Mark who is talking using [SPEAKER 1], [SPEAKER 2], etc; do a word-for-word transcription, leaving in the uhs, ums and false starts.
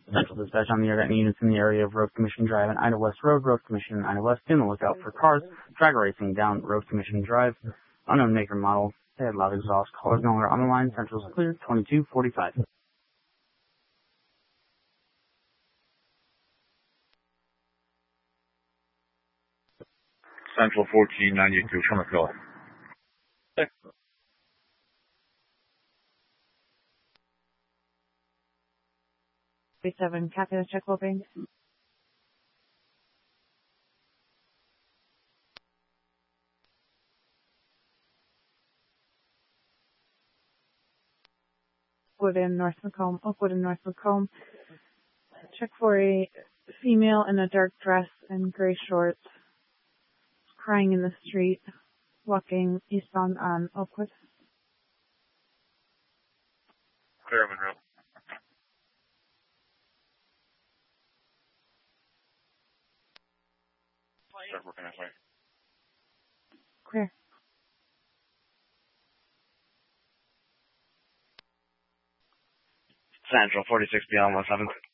[SPEAKER 1] Central Dispatch on the air, got units in the area of Road Commission Drive and Ida West Road, Road Commission and Ida West. In the lookout for cars, dragger racing down Road Commission Drive. Unknown maker model. They had loud exhaust. Callers no longer on the line. Central's clear. twenty-two forty-five.
[SPEAKER 2] Central fourteen ninety-two, Summerfield. Okay.
[SPEAKER 3] thirty-seven, Captain, check hoping. Oakwood in North Macomb, Oakwood in North Macomb. Check for a female in a dark dress and gray shorts, crying in the street, walking eastbound on Oakwood.
[SPEAKER 2] Clear, Monroe. Start working that way.
[SPEAKER 3] Clear.
[SPEAKER 4] Central forty-six beyond one seven.